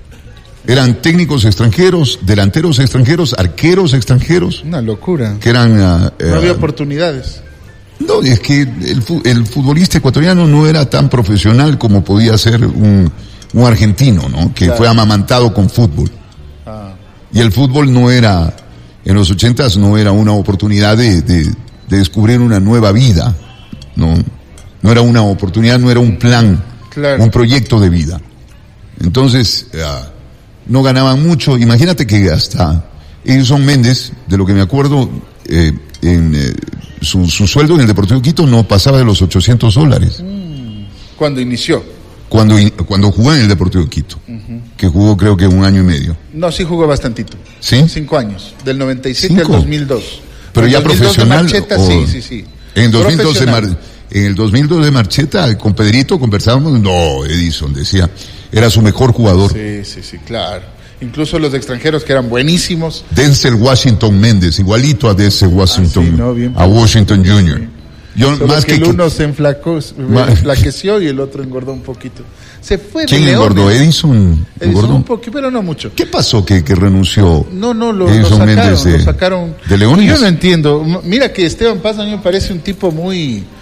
Eran técnicos extranjeros, delanteros extranjeros, arqueros extranjeros. Una locura. Que eran... Uh, no uh, había oportunidades. No, es que el, el futbolista ecuatoriano no era tan profesional como podía ser un, un argentino, ¿no? Que claro. fue amamantado con fútbol. Ah. Y el fútbol no era, en los ochentas no era una oportunidad de, de, de descubrir una nueva vida, ¿no? No era una oportunidad, no era un plan, claro. un proyecto de vida. Entonces, uh, no ganaban mucho. Imagínate que hasta Edison Méndez, de lo que me acuerdo, eh, en eh, su, su sueldo en el Deportivo Quito no pasaba de los ochocientos dólares. Cuando inició. Cuando, cuando jugó en el Deportivo Quito, uh-huh. que jugó creo que un año y medio. No, sí jugó bastantito. ¿Sí? Cinco años, del noventa y siete ¿Cinco? al dos mil dos. Pero el ya dos mil dos profesional. De Marcheta, o... sí, sí, sí. En el dos mil dos de Mar... en el dos mil dos de Marcheta, con Pedrito conversábamos, no, Edison decía, era su mejor jugador. Sí, sí, sí, claro. Incluso los extranjeros que eran buenísimos. Denzel Washington Méndez, igualito a Denzel Washington, ah, sí, no, bien, a Washington junior Sí. Yo, Solo más que, que el uno se enflacó, enflaqueció y el otro engordó un poquito. Se fue. ¿Quién de engordó? Leones. Edison. Edison un poquito, pero no mucho. ¿Qué pasó que, que renunció? No, no, lo, Edison lo sacaron, Méndez de, lo sacaron. ¿De Leones? Yo no entiendo. Mira que Esteban Paz a mí me parece un tipo muy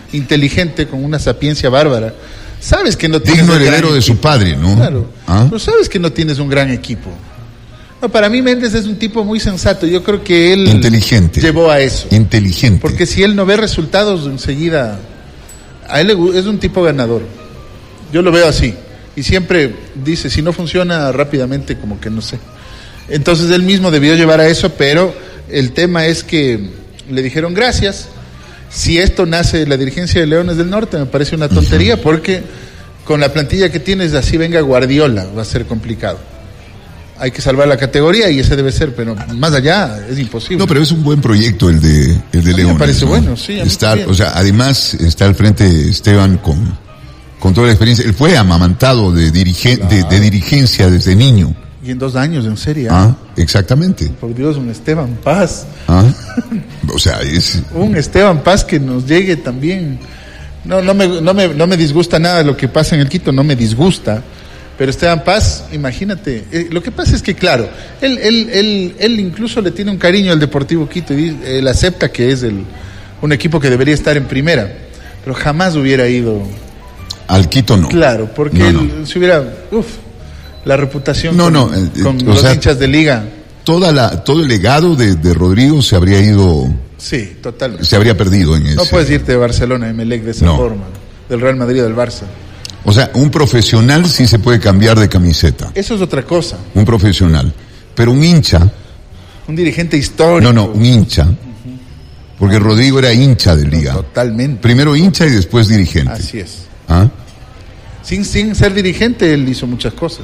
inteligente, con una sapiencia bárbara. Sabes que no tienes digno un gran heredero de su equipo. padre, ¿no? Claro. ¿Ah? Pero sabes que no tienes un gran equipo. No, para mí Méndez es un tipo muy sensato. Yo creo que él Inteligente. llevó a eso. Inteligente. Porque si él no ve resultados enseguida, a él le gu- es un tipo ganador. Yo lo veo así. Y siempre dice, si no funciona rápidamente, como que no sé. Entonces él mismo debió llevar a eso, pero el tema es que le dijeron gracias. Si esto nace de la dirigencia de Leones del Norte, me parece una tontería, porque con la plantilla que tienes, así venga Guardiola, va a ser complicado. Hay que salvar la categoría y ese debe ser, pero más allá es imposible. No, pero es un buen proyecto el de, el de A mí me Leones. parece ¿no? bueno, sí, a mí Estar, también. o sea, además está al frente Esteban con, con toda la experiencia. Él fue amamantado de, dirigen, de, de dirigencia desde niño. Y en dos años, en serio. Ah, exactamente. Por Dios, un Esteban Paz. Ah, o sea, es... Un Esteban Paz que nos llegue también. No, no me, no me, no me disgusta nada lo que pasa en el Quito, no me disgusta. Pero Esteban Paz, imagínate, eh, lo que pasa es que, claro, él, él, él, él incluso le tiene un cariño al Deportivo Quito y él acepta que es el, un equipo que debería estar en primera, pero jamás hubiera ido. Al Quito no. Claro, porque No, él no. se hubiera, uff, la reputación No, con, no, eh, con o los sea, hinchas de liga. Toda la, todo el legado de, de Rodrigo se habría ido, Sí, totalmente. se habría perdido en No ese. puedes irte de Barcelona a Emelec de esa No. forma, del Real Madrid o del Barça. O sea, un profesional sí se puede cambiar de camiseta. Eso es otra cosa. Un profesional. Pero un hincha, Un dirigente histórico. no, no, un hincha. Porque Rodrigo era hincha de liga. Totalmente. Primero hincha y después dirigente. Así es. ¿Ah? Sin, sin ser dirigente, él hizo muchas cosas.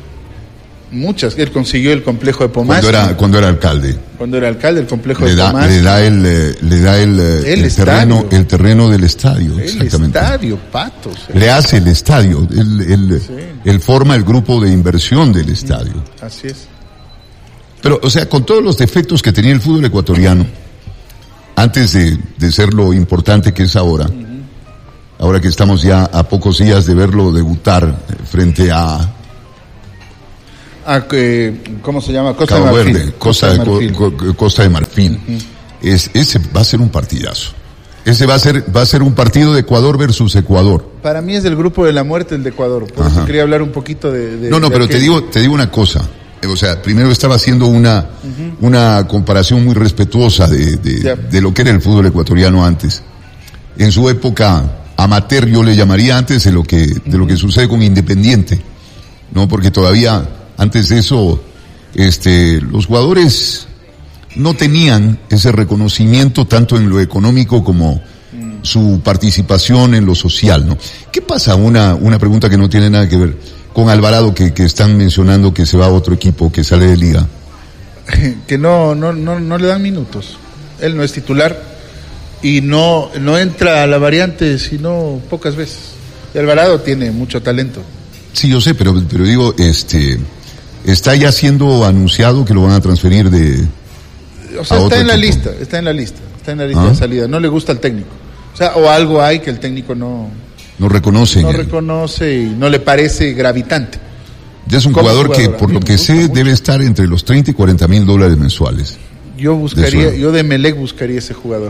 Muchas. Él consiguió el complejo de Pomaski. Cuando era, cuando era alcalde. Cuando era alcalde, el complejo Le de da, Pomaski. le da el, eh, le da el, eh, El el terreno, estadio. el terreno del estadio, El exactamente. estadio, Patos. Le hace el estadio, él, él, Sí. él forma el grupo de inversión del estadio. Así es. Pero, o sea, con todos los defectos que tenía el fútbol ecuatoriano, antes de, de ser lo importante que es ahora, ahora que estamos ya a pocos días de verlo debutar eh, frente a Ah, que, ¿cómo se llama? Costa Cabo de Marfil. Verde, Costa, de Co- Marfil. Co- Costa de Marfil. Es, ese va a ser un partidazo. Ese va a ser, va a ser un partido de Ecuador versus Ecuador. Para mí es el grupo de la muerte el de Ecuador. Por eso Ajá. quería hablar un poquito de... de- No, no, de pero aquel- te digo, te digo una cosa. O sea, primero estaba haciendo una, una comparación muy respetuosa de, de, Ya. de lo que era el fútbol ecuatoriano antes. En su época amateur yo le llamaría antes de lo que, de lo que sucede con Independiente. No, porque todavía antes de eso, este, los jugadores no tenían ese reconocimiento tanto en lo económico como su participación en lo social, ¿no? ¿Qué pasa? Una, una pregunta que no tiene nada que ver con Alvarado, que, que están mencionando que se va a otro equipo, que sale de liga. que no, no, no, no le dan minutos. Él no es titular y no, no entra a la variante sino pocas veces. Y Alvarado tiene mucho talento. Sí, yo sé, pero, pero digo, este, está ya siendo anunciado que lo van a transferir de... O sea, A está otro en la equipo. lista, está en la lista, está en la lista Ah. de salida. No le gusta al técnico. O sea, o algo hay que el técnico no, No reconocen. no él. reconoce y no le parece gravitante. Ya es un como jugador que, jugador, a por mí lo me que gusta sé, mucho. debe estar entre los treinta y cuarenta mil dólares mensuales. Yo buscaría, sueldo. yo de Melec buscaría ese jugador.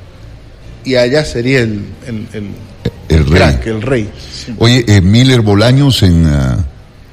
Y allá sería el, el, el, El rey. crack, el rey. Sí. Oye, eh, Miller Bolaños en, ah,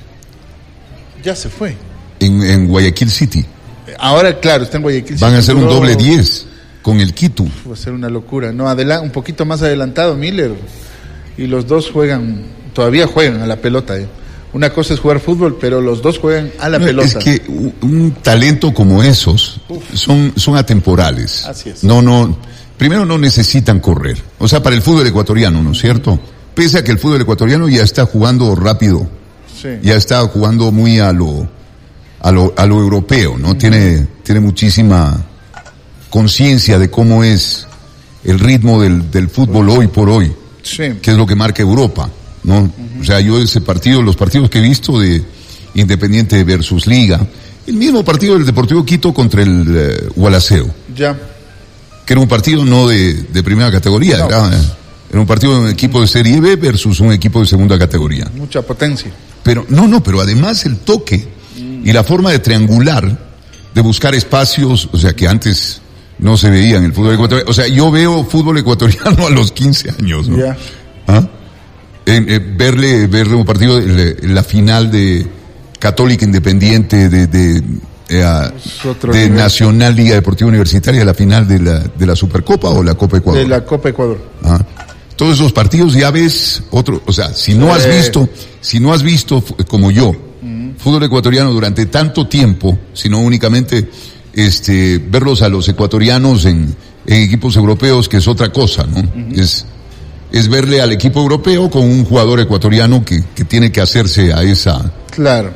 Ya se fue. en, en Guayaquil City. Ahora, claro, está en Guayaquil. Van a hacer un Duró- doble diez con el Quito. Va a ser una locura. No, adela- un poquito más adelantado Miller. Y los dos juegan, todavía juegan a la pelota. eh. Una cosa es jugar fútbol, pero los dos juegan a la No, pelota. es que un, un talento como esos son, son atemporales. Así es. No, no, primero no necesitan correr. O sea, para el fútbol ecuatoriano, ¿no es cierto? Pese a que el fútbol ecuatoriano ya está jugando rápido, Sí. ya está jugando muy a lo, a lo, a lo europeo, ¿no? Tiene, tiene muchísima conciencia de cómo es el ritmo del, del fútbol hoy por hoy, Sí. que es lo que marca Europa, ¿no? O sea, yo ese partido, los partidos que he visto de Independiente versus Liga, el mismo partido del Deportivo Quito contra el eh, Gualaceo, Ya. que era un partido no de, de primera categoría, No. era, eh, era un partido de un equipo de Serie B versus un equipo de segunda categoría. Mucha potencia. Pero, no, no, pero además el toque y la forma de triangular, de buscar espacios, o sea que antes no se veía en el fútbol ecuatoriano. O sea, yo veo fútbol ecuatoriano a los quince años, ¿no? Ya. ¿Ah? En, en verle, verle un partido, en la final de Católica Independiente, de, de, eh, de nivel. Nacional Liga Deportiva Universitaria, la final de la, de la Supercopa o la Copa Ecuador. De la Copa Ecuador. ¿Ah? Todos esos partidos ya ves otro, o sea, si no has visto, si no has visto como yo, uh-huh. fútbol ecuatoriano durante tanto tiempo, sino únicamente este verlos a los ecuatorianos en, en equipos europeos, que es otra cosa, ¿no? Uh-huh. Es es verle al equipo europeo con un jugador ecuatoriano que, que tiene que hacerse a esa claro.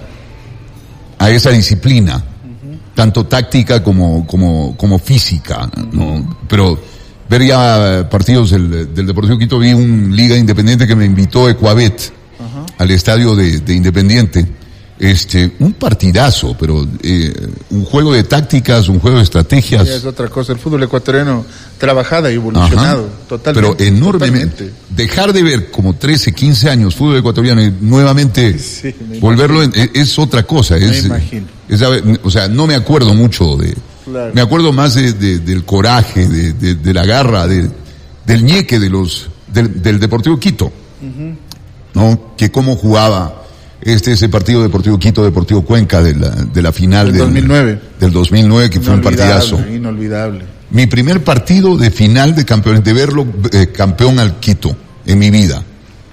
a esa disciplina, uh-huh. tanto táctica como como como física, ¿no? Uh-huh. Pero ver ya partidos del, del Deportivo Quito, vi un Liga Independiente que me invitó Ecuabet uh-huh. al estadio de, de Independiente. Este, un partidazo, pero eh, un juego de tácticas, un juego de estrategias. Ya es otra cosa, el fútbol ecuatoriano trabajado y evolucionado, Ajá. totalmente. Pero enormemente. Totalmente. Dejar de ver como trece, quince años fútbol ecuatoriano y nuevamente sí, volverlo en, es otra cosa. Es, me imagino. Es, o sea, no me acuerdo mucho de... Claro. Me acuerdo más de, de, del coraje, de, de, de la garra, de, del ñeque de los, del, del Deportivo Quito, uh-huh. ¿no? Que cómo jugaba este ese partido Deportivo Quito, Deportivo Cuenca de la, de la final del del dos mil nueve. Del dos mil nueve, que fue un partidazo. Inolvidable. Mi primer partido de final de campeón, de verlo eh, campeón al Quito en mi vida.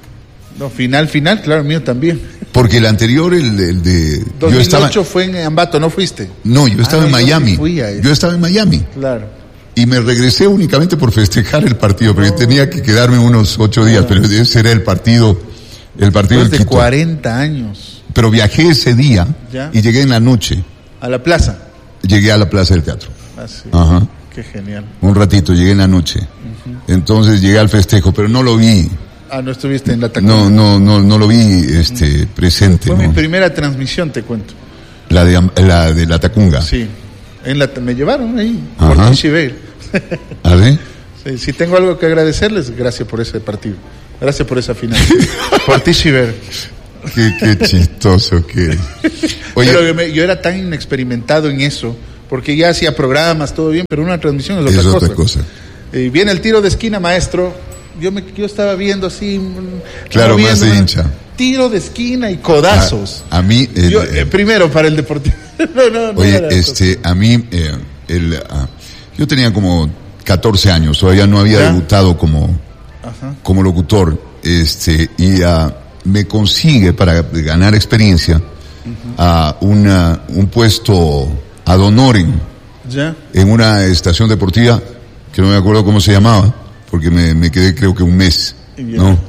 No, final, final, claro, mío también. Porque el anterior, el, el de... dos mil ocho yo estaba, fue en Ambato, ¿no fuiste? No, yo estaba ah, en Miami. Yo, fui a yo estaba en Miami. Claro. Y me regresé únicamente por festejar el partido, porque oh. tenía que quedarme unos ocho días, oh. pero ese era el partido, el partido del de Quito. cuarenta años. Pero viajé ese día ¿Ya? y llegué en la noche. ¿A la plaza? Llegué a la Plaza del Teatro. Ah, sí. Ajá. Qué genial. Un ratito, llegué en la noche. Uh-huh. Entonces llegué al festejo, pero no lo vi. Ah, no estuviste en la Tacunga. No, no, no, no lo vi este, presente. Fue ¿no? mi primera transmisión, te cuento. La de la, de la Tacunga. Sí. En la, me llevaron ahí, Ajá. por Tichiver. ¿Ah, sí? Sí, si tengo algo que agradecerles, gracias por ese partido. Gracias por esa final. Por Tichiver. Qué, qué chistoso que eres. Oye, pero yo, me, yo era tan inexperimentado en eso, porque ya hacía programas, todo bien, pero una transmisión es otra es cosa. Otra cosa. Eh, viene el tiro de esquina, maestro. Yo me yo estaba viendo así. Claro, viendo, más de hincha. Tiro de esquina y codazos. A, a mí. El, yo, eh, primero para el Deportivo. no, no, no oye, este, cosa. a mí, eh, el, uh, yo tenía como catorce años, todavía no había ¿Ya? debutado como, Ajá. como locutor, este, y uh, me consigue para ganar experiencia uh-huh. a uh, una, un puesto ad honorem ¿Ya? en una estación deportiva que no me acuerdo cómo se llamaba, porque me, me quedé creo que un mes, yeah. ¿no?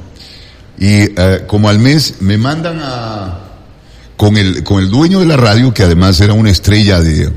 Y uh, como al mes me mandan a con el con el dueño de la radio, que además era una estrella de,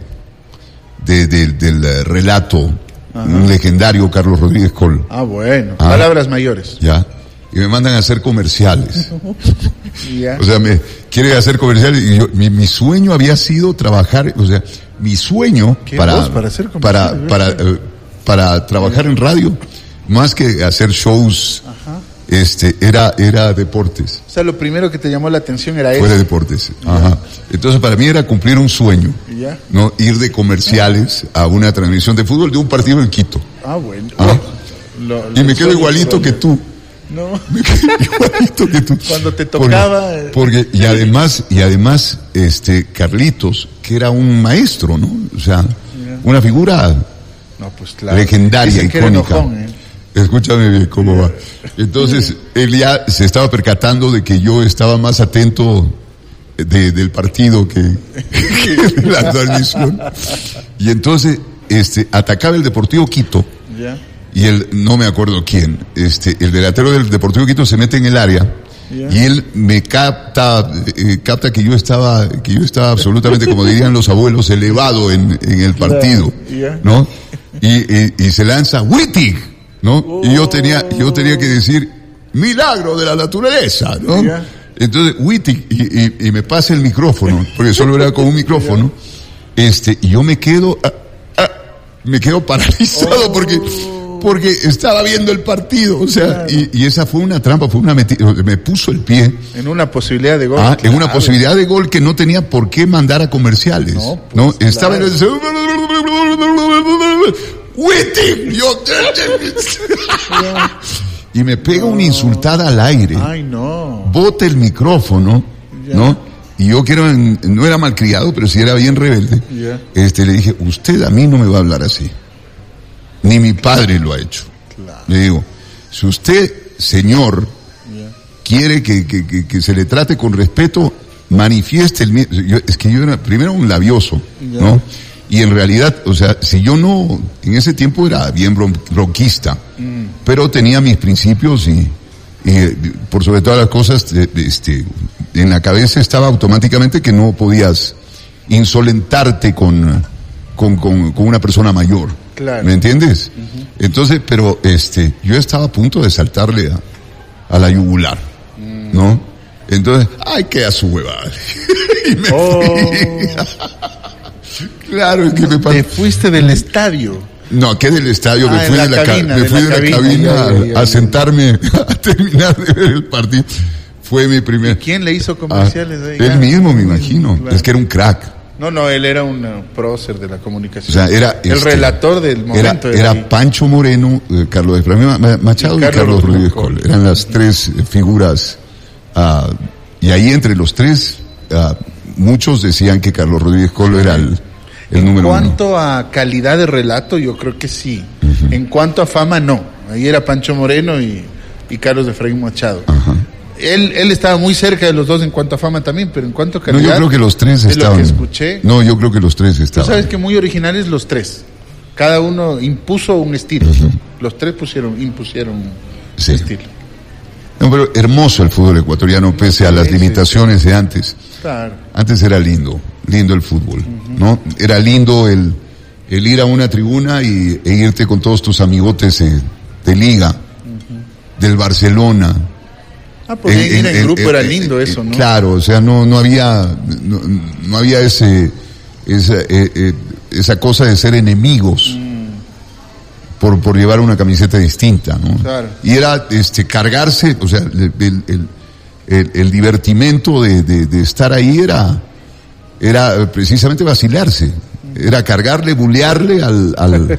de, de del uh, relato, Ajá. un legendario, Carlos Rodríguez Col. Ah, bueno, ah, palabras mayores. Ya. Y me mandan a hacer comerciales. yeah. O sea, me quiere hacer comerciales y yo, mi, mi sueño había sido trabajar, o sea, mi sueño para voz para hacer para para, uh, para trabajar en radio, más que hacer shows, Ajá. este, era, era deportes. O sea, lo primero que te llamó la atención era eso. Fue de deportes, Ajá. Entonces para mí era cumplir un sueño, ¿Ya? ¿no? Ir de comerciales a una transmisión de fútbol de un partido en Quito. Ah, bueno. ¿Ah? Lo, lo y me quedo igualito que tú. No. Me quedo igualito que tú. Cuando te tocaba. Porque, porque, y además, y además, este, Carlitos, que era un maestro, ¿no? O sea, yeah. una figura no, pues, claro. legendaria, icónica. Enojón, ¿eh? Escúchame bien cómo va. Entonces, él ya se estaba percatando de que yo estaba más atento de, del partido que, que de la transmisión. Y entonces, este, atacaba el Deportivo Quito. Ya. Y él, no me acuerdo quién, este, el delantero del Deportivo Quito se mete en el área. Yeah. Y él me capta, eh, capta que yo estaba, que yo estaba absolutamente, como dirían los abuelos, elevado en, en el partido, yeah. ¿no? Y, y, y se lanza Wittig, ¿no? Oh. Y yo tenía, yo tenía que decir, milagro de la naturaleza, ¿no? Yeah. Entonces, Wittig, y, y, y me pasa el micrófono, porque solo era con un micrófono, yeah. este, y yo me quedo, ah, ah, me quedo paralizado oh. porque, porque estaba viendo el partido, o sea, claro. y, y esa fue una trampa, fue una metida, me puso el pie. En una posibilidad de gol. Ah, claro. En una posibilidad de gol que no tenía por qué mandar a comerciales, ¿no? Pues, ¿no? Estaba claro. en el... Witting, yo, y me pega una insultada al aire. Ay, no. Bota el micrófono, Ya. ¿no? Y yo que era, no era malcriado, pero sí era bien rebelde. Ya. Este, le dije, usted a mí no me va a hablar así. Ni mi padre lo ha hecho. Claro. Le digo, si usted, señor, Ya. quiere que, que, que, que se le trate con respeto, manifieste el miedo. Yo, es que yo era primero un labioso, Ya. ¿no? Y en realidad, o sea, si yo no, en ese tiempo era bien bron- bronquista, Mm. pero tenía mis principios y, y, por sobre todas las cosas, eh, este, en la cabeza estaba automáticamente que no podías insolentarte con, con, con, con una persona mayor. Claro. ¿Me entiendes? Uh-huh. Entonces, pero este, yo estaba a punto de saltarle a, a la yugular, mm. ¿no? Entonces, ay, qué a su huevada. Y me Oh. fui. Claro, es que me Te fuiste del estadio. No, que del estadio, Ah, me fui en de la la, cabina, ca- me de fui la de la cabina, cabina ya, ya, a, ya, a ya. sentarme a terminar de ver el partido. Fue mi primer. ¿Quién le hizo comerciales Ah, ahí? él Ah, mismo, me imagino. claro. Es que era un crack. No, no, él era un uh, prócer de la O comunicación. sea, era el este, relator del momento. Era, era ahí. Pancho Moreno, eh, Carlos Efraín Ma- Machado y, Y Carlos, Carlos Rodríguez Col. Col. Eran las tres eh, figuras. ah, y ahí entre los tres, ah, muchos decían que Carlos Rodríguez Col era el, el En número uno. cuanto a calidad de relato, yo creo que sí. Uh-huh. En cuanto a fama, no. Ahí era Pancho Moreno y, y Carlos Efraín Machado. Ajá. Él, él estaba muy cerca de los dos en cuanto a fama también, pero en cuanto a No, calidad. yo creo que los tres de estaban. lo que escuché. No, yo creo que los tres Tú estaban. sabes que muy originales los tres. Cada uno impuso un estilo. Uh-huh. Los tres pusieron, impusieron Sí. un estilo. No, pero hermoso el fútbol ecuatoriano, pese a las Sí, sí, limitaciones sí. de antes. Claro. Antes era lindo, lindo el fútbol, uh-huh. ¿no? Era lindo el, el ir a una tribuna y, e irte con todos tus amigotes eh, de liga, uh-huh. del Barcelona. Ah, pues Eh, ir eh, en eh, grupo eh, era eh, lindo eh, eso, ¿no? Claro, o sea, no, no había, no, no había ese, esa, eh, eh, esa cosa de ser enemigos. Mm. Por, por llevar una camiseta distinta, ¿no? Claro. Y era, este, cargarse, o sea, el, el, el, el, el divertimento de, de, de estar ahí era, era precisamente vacilarse. Era cargarle, bulearle al, al,